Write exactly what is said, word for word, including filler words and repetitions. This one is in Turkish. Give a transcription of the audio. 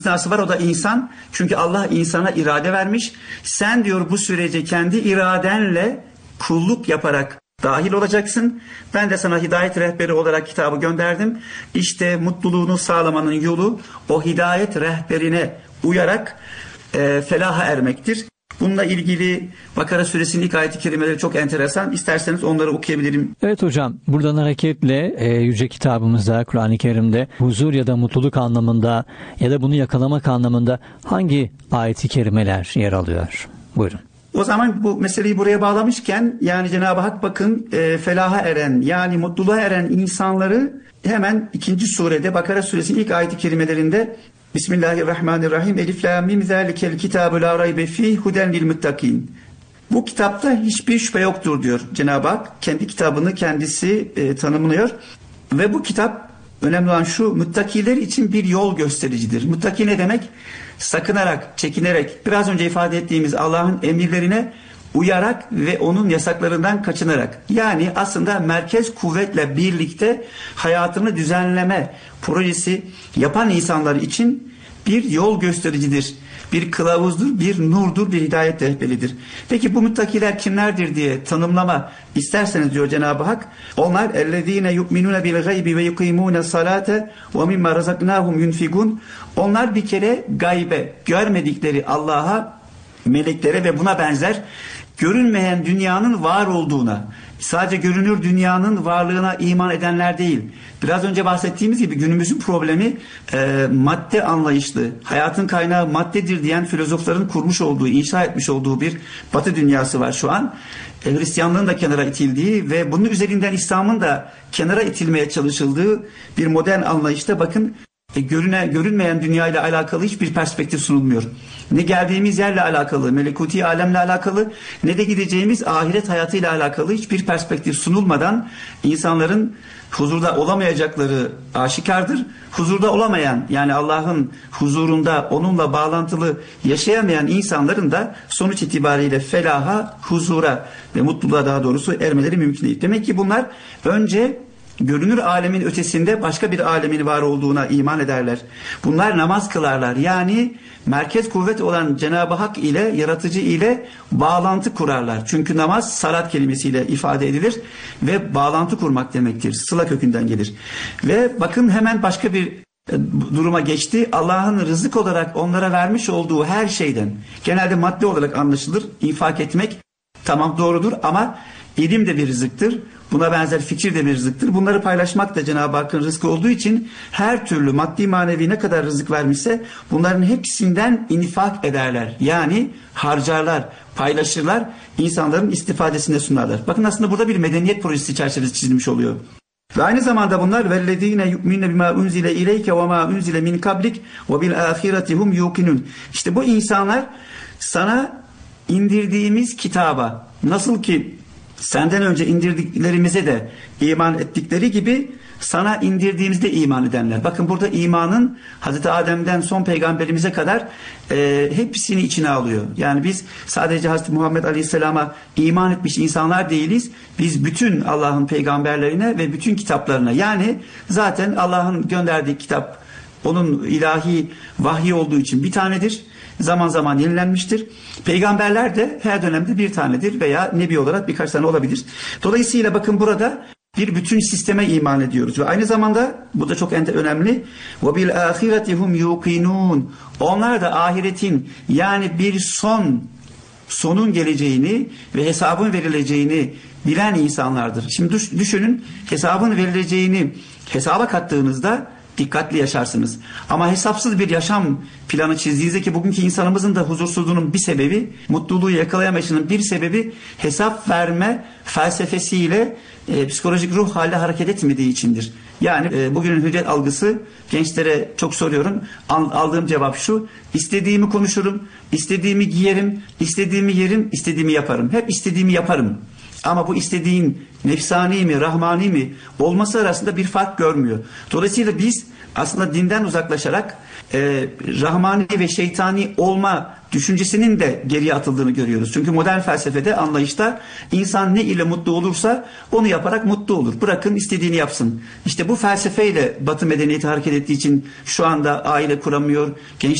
istisnası var, o da insan. Çünkü Allah insana irade vermiş. Sen diyor bu sürece kendi iradenle kulluk yaparak dahil olacaksın. Ben de sana hidayet rehberi olarak kitabı gönderdim. İşte mutluluğunu sağlamanın yolu o hidayet rehberine uyarak e, felaha ermektir. Bununla ilgili Bakara suresinin ilk ayet-i kerimeleri çok enteresan. İsterseniz onları okuyabilirim. Evet hocam, buradan hareketle e, yüce kitabımızda, Kur'an-ı Kerim'de huzur ya da mutluluk anlamında ya da bunu yakalamak anlamında hangi ayet-i kerimeler yer alıyor? Buyurun. O zaman bu meseleyi buraya bağlamışken, yani Cenab-ı Hak bakın e, felaha eren, yani mutluluğa eren insanları hemen ikinci surede, Bakara suresinin ilk ayet-i kerimelerinde Bismillahirrahmanirrahim. Elif lam mim zalikel kitabu la raybe fih huden lil muttakin. Bu kitapta hiçbir şüphe yoktur diyor Cenab-ı Hak. Kendi kitabını kendisi e, tanımlıyor. Ve bu kitap, önemli olan şu, muttakiler için bir yol göstericidir. Muttaki ne demek? Sakınarak, çekinerek, biraz önce ifade ettiğimiz Allah'ın emirlerine uyarak ve onun yasaklarından kaçınarak. Yani aslında merkez kuvvetle birlikte hayatını düzenleme projesi yapan insanlar için bir yol göstericidir. Bir kılavuzdur, bir nurdur, bir hidayet rehberidir. Peki bu muttakiler kimlerdir diye tanımlama isterseniz diyor Cenab-ı Hak. Onlar اَلَّذ۪ينَ يُؤْمِنُونَ بِالْغَيْبِ وَيُقِيمُونَ الصَّلَاةَ وَمِمَّا رَزَقْنَاهُمْ يُنْفِقُونَ. Onlar bir kere gaybe, görmedikleri Allah'a, meleklere ve buna benzer görünmeyen dünyanın var olduğuna, sadece görünür dünyanın varlığına iman edenler değil. Biraz önce bahsettiğimiz gibi günümüzün problemi e, madde anlayışlı, hayatın kaynağı maddedir diyen filozofların kurmuş olduğu, inşa etmiş olduğu bir batı dünyası var şu an. E, Hristiyanlığın da kenara itildiği ve bunun üzerinden İslam'ın da kenara itilmeye çalışıldığı bir modern anlayışta bakın, E, görüne, görünmeyen dünya ile alakalı hiçbir perspektif sunulmuyor. Ne geldiğimiz yerle alakalı, melekuti alemle alakalı, ne de gideceğimiz ahiret hayatıyla alakalı hiçbir perspektif sunulmadan insanların huzurda olamayacakları aşikardır. Huzurda olamayan, yani Allah'ın huzurunda onunla bağlantılı yaşayamayan insanların da sonuç itibariyle felaha, huzura ve mutluluğa daha doğrusu ermeleri mümkün değil. Demek ki bunlar önce görünür alemin ötesinde başka bir alemin var olduğuna iman ederler. Bunlar namaz kılarlar. Yani merkez kuvvet olan Cenab-ı Hak ile, yaratıcı ile bağlantı kurarlar. Çünkü namaz salat kelimesiyle ifade edilir ve bağlantı kurmak demektir. Sıla kökünden gelir. Ve bakın hemen başka bir duruma geçti. Allah'ın rızık olarak onlara vermiş olduğu her şeyden, genelde madde olarak anlaşılır, infak etmek tamam doğrudur ama ilim de bir rızıktır. Buna benzer fikir de bir rızıktır. Bunları paylaşmak da Cenab-ı Hakk'ın rızkı olduğu için her türlü maddi manevi ne kadar rızık vermişse bunların hepsinden infak ederler. Yani harcarlar, paylaşırlar, insanların istifadesine sunarlar. Bakın aslında burada bir medeniyet projesi çerçevesi çizilmiş oluyor. Ve aynı zamanda bunlar وَالَّذ۪ينَ يُؤْمِنَ بِمَا اُنْزِلَ اِلَيْكَ وَمَا اُنْزِلَ مِنْ قَبْلِكَ وَبِالْآخِرَةِ هُمْ يُوقِنُونَ. İşte bu insanlar sana indirdiğimiz kitaba, nasıl ki senden önce indirdiklerimize de iman ettikleri gibi sana indirdiğimizde iman edenler. Bakın burada imanın Hazreti Adem'den son peygamberimize kadar e, hepsini içine alıyor. Yani biz sadece Hazreti Muhammed Aleyhisselam'a iman etmiş insanlar değiliz. Biz bütün Allah'ın peygamberlerine ve bütün kitaplarına, yani zaten Allah'ın gönderdiği kitap onun ilahi vahyi olduğu için bir tanedir. Zaman zaman yenilenmiştir. Peygamberler de her dönemde bir tanedir veya nebi olarak birkaç tane olabilir. Dolayısıyla bakın burada bir bütün sisteme iman ediyoruz ve aynı zamanda bu da çok önemli. وَبِالْآخِرَةِ هُمْ يُوقِنُونَ. Onlar da ahiretin, yani bir son, sonun geleceğini ve hesabın verileceğini bilen insanlardır. Şimdi düşünün, hesabın verileceğini hesaba kattığınızda dikkatli yaşarsınız. Ama hesapsız bir yaşam planı çizdiğinizde, ki bugünkü insanımızın da huzursuzluğunun bir sebebi, mutluluğu yakalayamayışının bir sebebi hesap verme felsefesiyle e, psikolojik ruh halde hareket etmediği içindir. Yani e, bugünün hürriyet algısı, gençlere çok soruyorum, aldığım cevap şu: istediğimi konuşurum, istediğimi giyerim, istediğimi yerim, istediğimi yaparım. Hep istediğimi yaparım. Ama bu istediğin nefsani mi, rahmani mi olması arasında bir fark görmüyor. Dolayısıyla biz aslında dinden uzaklaşarak e, rahmani ve şeytani olma düşüncesinin de geriye atıldığını görüyoruz. Çünkü modern felsefede, anlayışta insan ne ile mutlu olursa onu yaparak mutlu olur. Bırakın istediğini yapsın. İşte bu felsefeyle Batı medeniyeti hareket ettiği için şu anda aile kuramıyor, genç